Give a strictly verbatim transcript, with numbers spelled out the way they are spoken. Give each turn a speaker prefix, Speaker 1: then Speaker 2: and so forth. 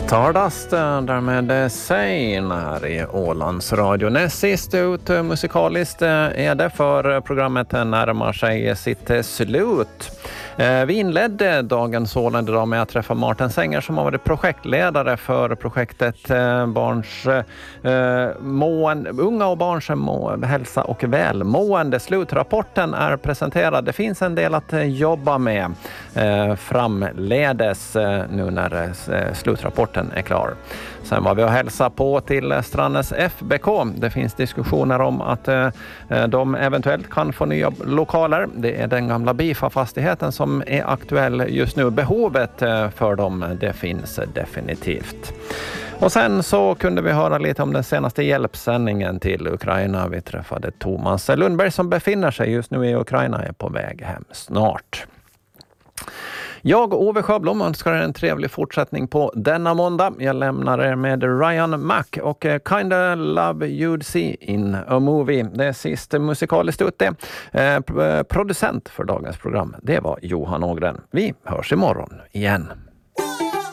Speaker 1: Stardust, därmed Sein här i Ålands Radio. Näst sist ut musikaliskt är det, för programmet närmar sig sitt slut. Vi inledde dagens Åland idag med att träffa Martin Sänger som har varit projektledare för projektet barns eh, mående, unga och barns må, hälsa och välmående. Slutrapporten är presenterad. Det finns en del att jobba med eh, framledes eh, nu när eh, slutrapporten är klar. Sen var vi att hälsa på till Strandnäs F B K. Det finns diskussioner om att eh, de eventuellt kan få nya lokaler. Det är den gamla Bifa-fastigheten som är aktuell just nu. Behovet eh, för dem, det finns definitivt. Och sen så kunde vi höra lite om den senaste hjälpsändningen till Ukraina. Vi träffade Thomas Lundberg som befinner sig just nu i Ukraina, är på väg hem snart. Jag och Ove Sjöblom önskar en trevlig fortsättning på denna måndag. Jag lämnar er med Ryan Mac och Kinda Love You'd See in a Movie. Det är sist musikaliskt ut det. Eh, producent för dagens program, det var Johan Ågren. Vi hörs imorgon igen.